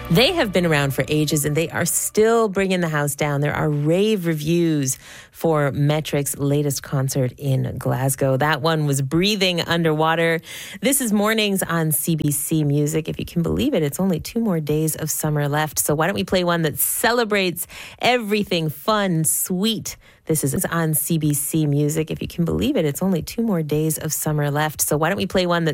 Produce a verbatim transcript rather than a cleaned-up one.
They have been around for ages and they are still bringing the house down. There are rave reviews for Metric's latest concert in Glasgow. That one was Breathing Underwater. This is Mornings on C B C Music. If you can believe it, it's only two more days of summer left. So why don't we play one that celebrates everything fun, sweet. This is on C B C Music. If you can believe it, it's only two more days of summer left. So why don't we play one that